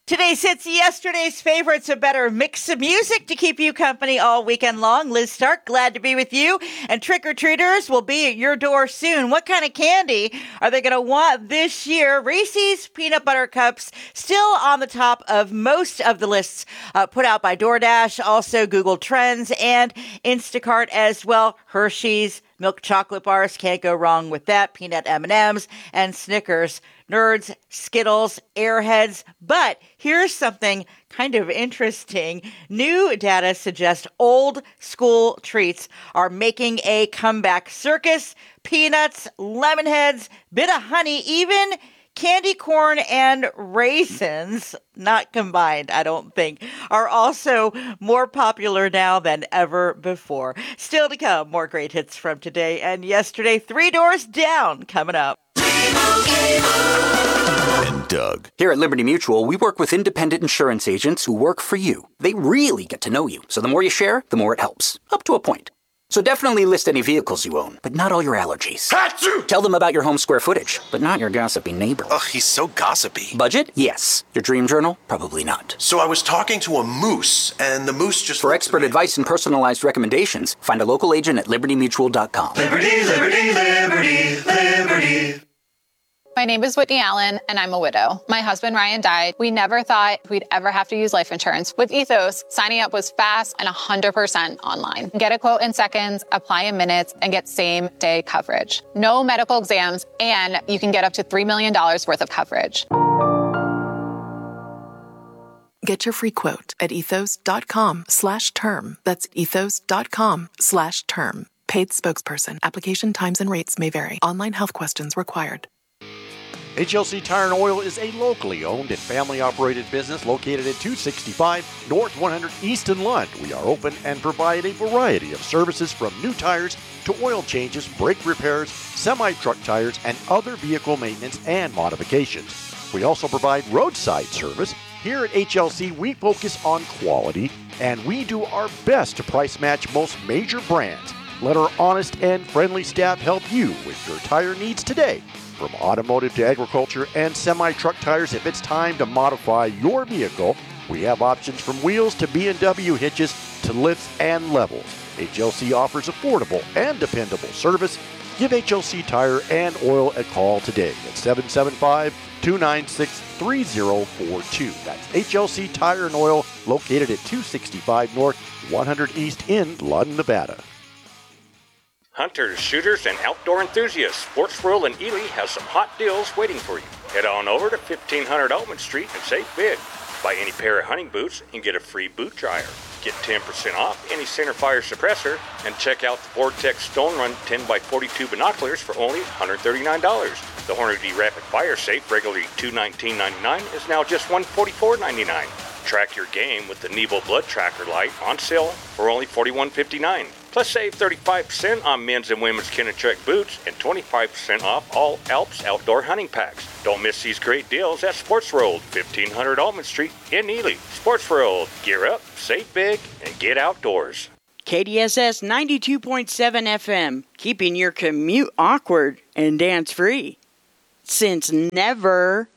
Today's hits, yesterday's favorites, a better mix of music to keep you company all weekend long. Liz Stark, glad to be with you. And trick-or-treaters will be at your door soon. What kind of candy are they going to want this year? Reese's Peanut Butter Cups still on the top of most of the lists put out by DoorDash, also Google Trends, and Instacart as well. Hershey's milk chocolate bars, can't go wrong with that. Peanut M&Ms and Snickers. Nerds, Skittles, Airheads. But here's something kind of interesting. New data suggests old school treats are making a comeback. Circus, peanuts, lemon heads, bit of honey, even candy corn and raisins, not combined, I don't think, are also more popular now than ever before. Still to come, more great hits from today and yesterday. 3 Doors Down coming up. And Doug. Here at Liberty Mutual, we work with independent insurance agents who work for you. They really get to know you, so the more you share, the more it helps, up to a point. So definitely list any vehicles you own, but not all your allergies. Achoo! Tell them about your home square footage, but not your gossipy neighbor. Ugh, he's so gossipy. Budget? Yes. Your dream journal? Probably not. So I was talking to a moose, and the moose just... For expert advice and personalized recommendations, find a local agent at libertymutual.com. Liberty, liberty, liberty, liberty. My name is Whitney Allen, and I'm a widow. My husband, Ryan, died. We never thought we'd ever have to use life insurance. With Ethos, signing up was fast and 100% online. Get a quote in seconds, apply in minutes, and get same-day coverage. No medical exams, and you can get up to $3 million worth of coverage. Get your free quote at ethos.com/term. That's ethos.com/term. Paid spokesperson. Application times and rates may vary. Online health questions required. HLC Tire and Oil is a locally owned and family-operated business located at 265 North 100 East in Lund. We are open and provide a variety of services from new tires to oil changes, brake repairs, semi-truck tires, and other vehicle maintenance and modifications. We also provide roadside service. Here at HLC, we focus on quality, and we do our best to price match most major brands. Let our honest and friendly staff help you with your tire needs today. From automotive to agriculture and semi-truck tires, if it's time to modify your vehicle, we have options from wheels to B&W hitches to lifts and levels. HLC offers affordable and dependable service. Give HLC Tire and Oil a call today at 775-296-3042. That's HLC Tire and Oil, located at 265 North 100 East in Lund, Nevada. Hunters, shooters, and outdoor enthusiasts, Sports World in Ely has some hot deals waiting for you. Head on over to 1500 Altman Street and save big. Buy any pair of hunting boots and get a free boot dryer. Get 10% off any centerfire suppressor, and check out the Vortex Stone Run 10x42 binoculars for only $139. The Hornady Rapid Fire Safe, regularly $219.99, is now just $144.99. Track your game with the Nebo Blood Tracker Light on sale for only $41.59. Plus save 35% on men's and women's Kennetrek boots and 25% off all Alps outdoor hunting packs. Don't miss these great deals at Sports World, 1500 Altman Street in Ely. Sports World, gear up, save big, and get outdoors. KDSS 92.7 FM, keeping your commute awkward and dance-free. Since never.